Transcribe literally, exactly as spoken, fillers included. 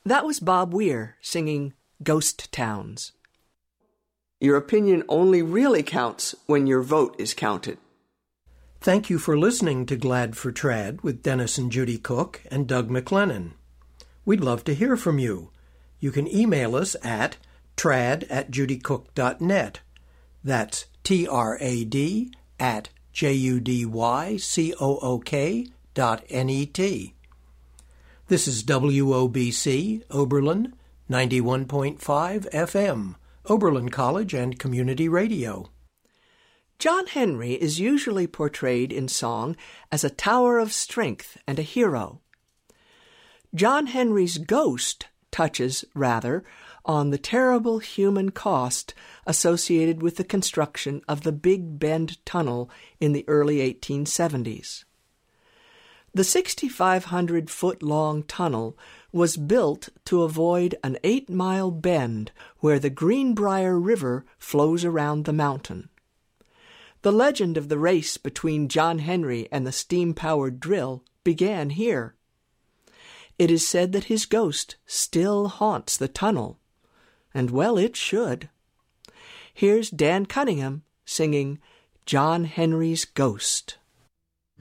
That was Bob Weir singing Ghost Towns. Your opinion only really counts when your vote is counted. Thank you for listening to Glad for Trad with Dennis and Judy Cook and Doug McLennan. We'd love to hear from you. You can email us at trad at judycook dot net. That's T R A D at J U D Y C O O K dot N E T. This is W O B C, Oberlin, ninety-one point five F M, Oberlin College and Community Radio. John Henry is usually portrayed in song as a tower of strength and a hero. John Henry's ghost touches, rather, on the terrible human cost associated with the construction of the Big Bend Tunnel in the early eighteen seventies. The six thousand five hundred foot long tunnel was built to avoid an eight-mile bend where the Greenbrier River flows around the mountain. The legend of the race between John Henry and the steam-powered drill began here. It is said that his ghost still haunts the tunnel, and well it should. Here's Dan Cunningham singing John Henry's Ghost.